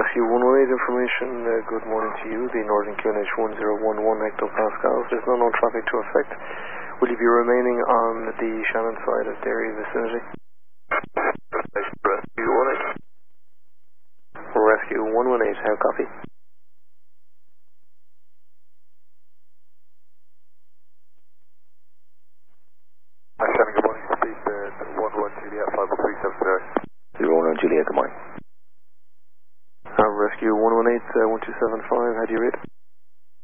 Rescue 118 information, good morning to you. The Northern QNH 1011 hectopascals. There's no known traffic to affect. Will you be remaining on the Shannon side of Derry vicinity? Rescue 118. Rescue 118, how copy? Hi, Shannon, good morning. Speak to 11 Juliet 537 011 Juliet, good morning. Rescue 118, 1275, how do you read?